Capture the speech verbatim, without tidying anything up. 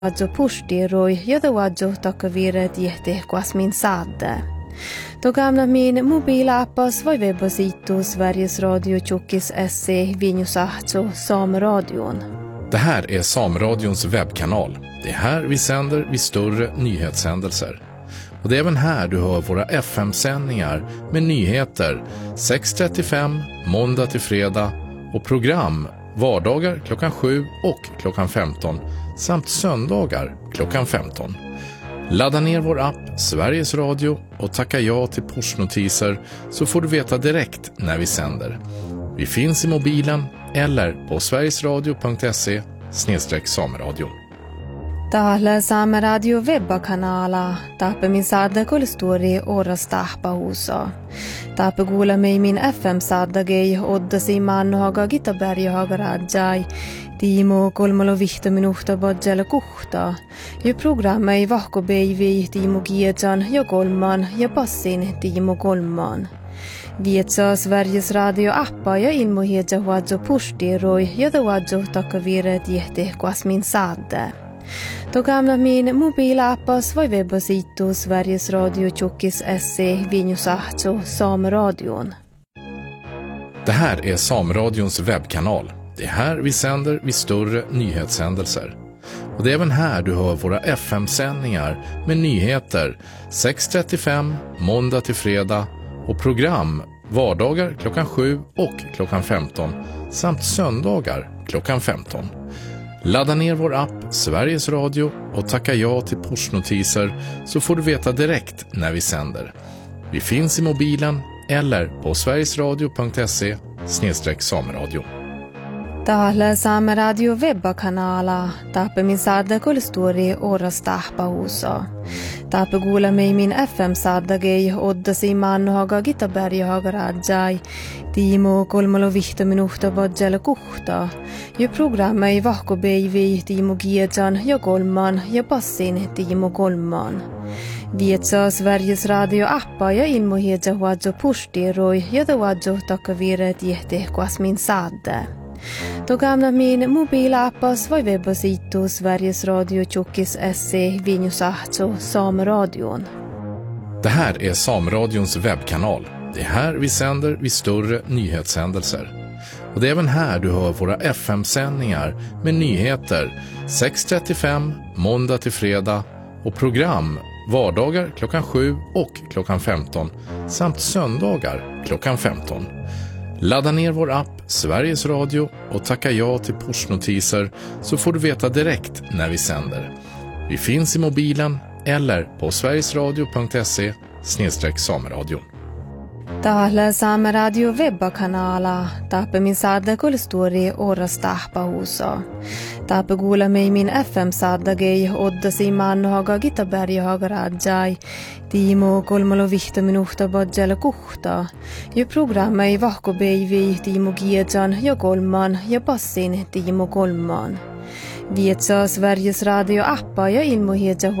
Wadzo pushtiroi jota wadzo takavire diehte quasmin sadde. Då gamla min mobilappas voi webbasitu Sveriges Radio Tjockis S C Vinjusahto Sameradion. Det här är Sameradions webbkanal. Det är här vi sänder vid större nyhetshändelser. Och det är även här du hör våra F M-sändningar med nyheter sex trettiofem måndag till fredag och program vardagar klockan sju och klockan femton samt söndagar klockan femton. Ladda ner vår app Sveriges Radio och tacka ja till pushnotiser så får du veta direkt när vi sänder. Vi finns i mobilen eller på sverigesradio punkt se snedstreck sameradion. Täällä Saameradio webbakanala tappe min saada kolstori oras tahpa huso. Tappe kuulemme min F M-saadagei oddasi mannohaga Gitaberjahaga rajai. Tiimo kolmalo vihta minuhta bodjala kuhta. Jo programma ei vahko beivi Tiimo Kietsan ja kolman ja passin Tiimo kolman. Vietsa Sveriges Radio appa ja ilmohiedja huadzo pushtiroi jota huadzo takavire diehte quasmin saadde. Då gamla min mobilappas voi webbasitu Sveriges Radio Tjockis S C Vinjusahto Sameradion. Det här är Sameradions webbkanal. Det är här vi sänder vid större nyhetshändelser. Och det är även här du hör våra F M-sändningar med nyheter sex trettiofem måndag till fredag och program vardagar klockan sju och klockan femton samt söndagar klockan femton. Ladda ner vår app Sveriges Radio och tacka ja till pushnotiser så får du veta direkt när vi sänder. Vi finns i mobilen eller på sverigesradio punkt se snedstreck sameradion. Täällä Saameradio webbakanala tappe min saada kolstori oras tahpa huso. Tappe kuulemme min F M-saadagei oddasi mannohaga Gitaberjahaga rajai. Tiimo kolmalo vihta minuhta bodjala kuhta. Jo programma ei vahko beivi Tiimo Kietsan ja kolman ja passin Tiimo kolman. Vietsa Sveriges Radio appa ja ilmohiedja huadzo pushtiroi jota huadzo takavire diehte quasmin saadde. Då gamla min mobilappas voi webbasitu Sveriges Radio Tjockis S C Vinjusahto Sameradion. Det här är Sameradions webbkanal. Det är här vi sänder vid större nyhetshändelser. Och det är även här du hör våra F M-sändningar med nyheter sex trettiofem måndag till fredag och program vardagar klockan sju och klockan femton samt söndagar klockan femton. Ladda ner vår app Sveriges Radio och tacka ja till pushnotiser så får du veta direkt när vi sänder. Vi finns i mobilen eller på sverigesradio punkt se snedstreck sameradion. Täällä Saameradio webbakanala tappe min saada kolstori oras tahpa huso. Tappe kuulemme min F M-saadagei oddasi mannohaga Gitaberjahaga rajai. Tiimo kolmalo vihta minuhta bodjala kuhta. Jo programma ei vahko beivi Tiimo Kietsan ja kolman ja passin Tiimo kolman. Vietsa Sveriges Radio appa ja ilmohiedja